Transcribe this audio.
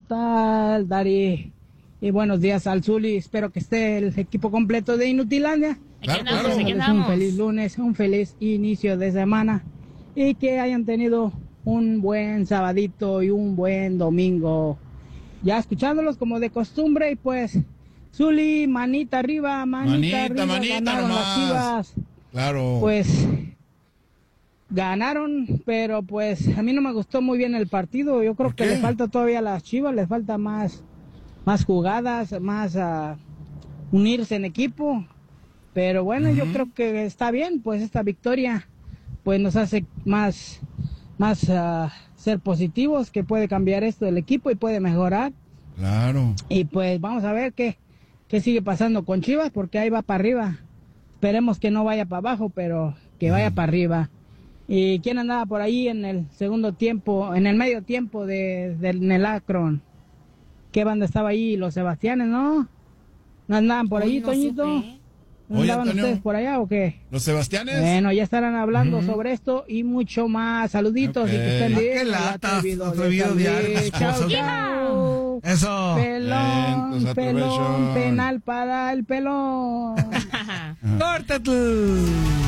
tal, Dari? Y buenos días al Zuli. Espero que esté el equipo completo de Inutilandia. Claro. Un feliz lunes, un feliz inicio de semana. Y que hayan tenido un buen sabadito y un buen domingo. Ya escuchándolos como de costumbre. Y pues, Zuli, manita arriba, manita arriba. Ganaron las Chivas. Claro. Pues ganaron, pero pues a mí no me gustó muy bien el partido. Yo creo que le falta todavía a las Chivas, les falta más jugadas, más unirse en equipo. Pero bueno, yo creo que está bien, pues esta victoria pues nos hace más ser positivos, que puede cambiar esto del equipo y puede mejorar. Claro. Y pues vamos a ver qué sigue pasando con Chivas, porque ahí va para arriba. Esperemos que no vaya para abajo, pero que vaya para arriba. ¿Y quién andaba por ahí en el segundo tiempo, en el medio tiempo en el Akron? ¿Qué banda estaba ahí? Los Sebastianes, ¿no? ¿No andaban por ahí, Toñito? ¿No andaban ustedes por allá o qué? ¿Los Sebastianes? Bueno, ya estarán hablando sobre esto y mucho más. Saluditos y que estén bien. ¡Qué lata! Atrevido diario. Chao. Eso. Pelón, penal para el pelón. ¡Córtate!